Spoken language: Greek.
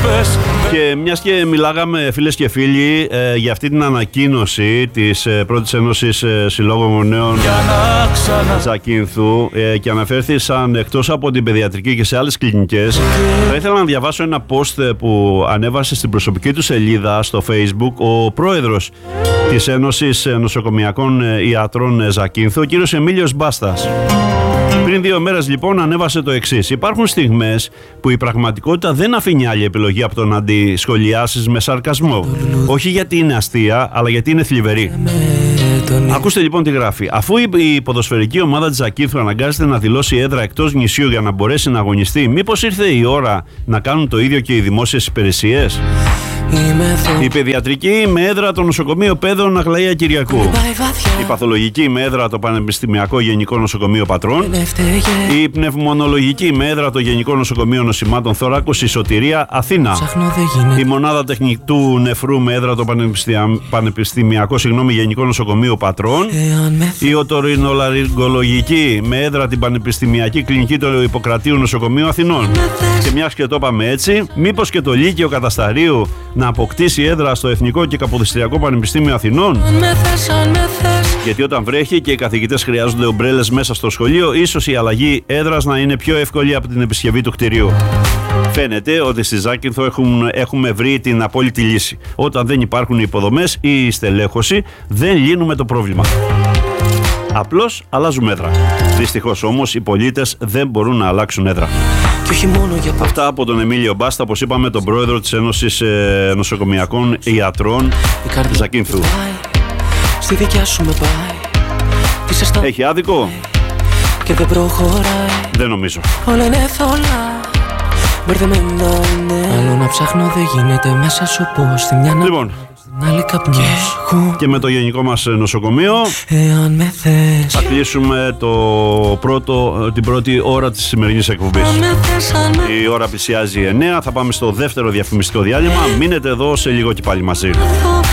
Και μιας και μιλάγαμε, φίλες και φίλοι, για αυτή την ανακοίνωση της Πρώτης Ένωσης Συλλόγων Νέων Ζακίνθου και αναφέρθησαν εκτός από την παιδιατρική και σε άλλες κλινικές, θα ήθελα να διαβάσω ένα post που ανέβασε στην προσωπική του σελίδα στο Facebook ο πρόεδρος της Ένωσης Νοσοκομιακών Ιατρών Ζακίνθου, ο κύριος Εμίλιος Μπάστας. Πριν 2 μέρες λοιπόν ανέβασε το εξής: υπάρχουν στιγμές που η πραγματικότητα δεν αφήνει άλλη επιλογή από το να τη σχολιάσεις με σαρκασμό. Όχι γιατί είναι αστεία, αλλά γιατί είναι θλιβερή. Ακούστε λοιπόν τι γράφει. Αφού η ποδοσφαιρική ομάδα της Ζακίνθου αναγκάζεται να δηλώσει έδρα εκτός νησιού για να μπορέσει να αγωνιστεί, μήπως ήρθε η ώρα να κάνουν το ίδιο και οι δημόσιες υπηρεσίες? Η παιδιατρική με έδρα το νοσοκομείο Πέδων Αγλαία Κυριακού. Η παθολογική με έδρα το Πανεπιστημιακό Γενικό Νοσοκομείο Πατρών. Η πνευμονολογική με έδρα το Γενικό Νοσοκομείο Νοσημάτων Θωράκους η Σωτηρία Αθήνα. Η μονάδα τεχνητού νεφρού με έδρα το Πανεπιστημιακό Γενικό Νοσοκομείο Πατρών. Η οτορινολαριγκολογική με έδρα την Πανεπιστημιακή Κλινική του Ιπποκρατίου Νοσοκομείου Αθηνών. Και μιας και το είπαμε έτσι, μήπως και το Λύκειο Κατασταρίου να αποκτήσει έδρα στο Εθνικό και Καποδιστριακό Πανεπιστήμιο Αθηνών? Γιατί όταν βρέχει και οι καθηγητές χρειάζονται ομπρέλες μέσα στο σχολείο, ίσως η αλλαγή έδρας να είναι πιο εύκολη από την επισκευή του κτηρίου. Φαίνεται ότι στη Ζάκυνθο έχουμε βρει την απόλυτη λύση. Όταν δεν υπάρχουν υποδομές ή η στελέχωση, δεν λύνουμε το πρόβλημα. Απλώς αλλάζουμε έδρα. Δυστυχώς όμως οι πολίτες δεν μπορούν να αλλάξουν έδρα. Αυτά από τον Εμίλιο Μπάστα, όπως είπαμε, τον πρόεδρο της Ένωσης Νοσοκομιακών Ιατρών Ζακίνθου. Στη δικιά σου με πάει. Έχει άδικο? Και δεν προχωράει. Δεν νομίζω. Όλα είναι θολά. Μπερδεμένα είναι. Άλλο να ψάχνω δεν γίνεται μέσα σου πω στη μια. Λοιπόν, και με το γενικό μας νοσοκομείο θα κλείσουμε την πρώτη ώρα της σημερινής εκπομπής. Η ώρα πλησιάζει 9, θα πάμε στο δεύτερο διαφημιστικό διάλειμμα. Μείνετε εδώ, σε λίγο και πάλι μαζί.